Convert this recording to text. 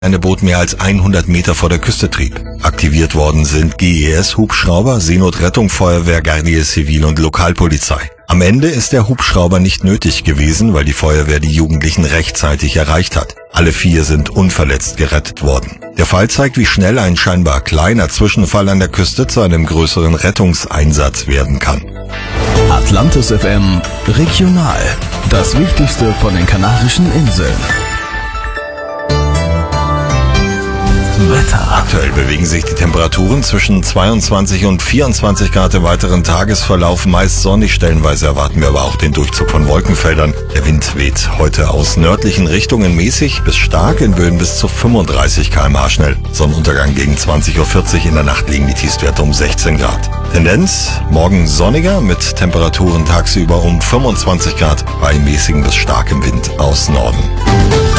Eine Boot mehr als 100 Meter vor der Küste trieb. Aktiviert worden sind GES-Hubschrauber, Seenotrettung, Feuerwehr, Guardia Civil und Lokalpolizei. Am Ende ist der Hubschrauber nicht nötig gewesen, weil die Feuerwehr die Jugendlichen rechtzeitig erreicht hat. Alle 4 sind unverletzt gerettet worden. Der Fall zeigt, wie schnell ein scheinbar kleiner Zwischenfall an der Küste zu einem größeren Rettungseinsatz werden kann. Atlantis FM Regional. Das Wichtigste von den Kanarischen Inseln. Wetter. Aktuell bewegen sich die Temperaturen zwischen 22 und 24 Grad im weiteren Tagesverlauf. Meist sonnig, stellenweise erwarten wir aber auch den Durchzug von Wolkenfeldern. Der Wind weht heute aus nördlichen Richtungen mäßig bis stark, in Böen bis zu 35 km/h schnell. Sonnenuntergang gegen 20:40 Uhr, in der Nacht liegen die Tiefstwerte um 16 Grad. Tendenz, morgen sonniger mit Temperaturen tagsüber um 25 Grad bei mäßigem bis starkem Wind aus Norden.